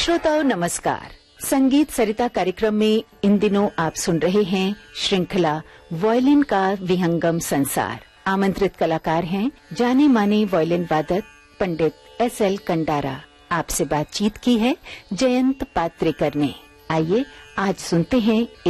श्रोताओं नमस्कार। संगीत सरिता कार्यक्रम में इन दिनों आप सुन रहे हैं श्रृंखला वायलिन का विहंगम संसार। आमंत्रित कलाकार हैं जाने माने वायलिन वादक पंडित SL कंडारा। आपसे बातचीत की है जयंत पात्रेकर ने। आइए आज सुनते हैं